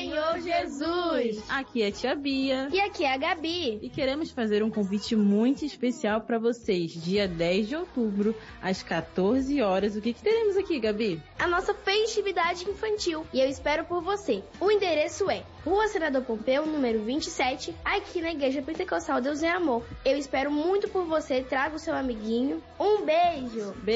Senhor Jesus! Aqui é a tia Bia. E aqui é a Gabi. E queremos fazer um convite muito especial para vocês. Dia 10 de outubro, às 14 horas. O que teremos aqui, Gabi? A nossa festividade infantil. E eu espero por você. O endereço é Rua Senador Pompeu, número 27, aqui na Igreja Pentecostal Deus é Amor. Eu espero muito por você. Traga o seu amiguinho. Um beijo!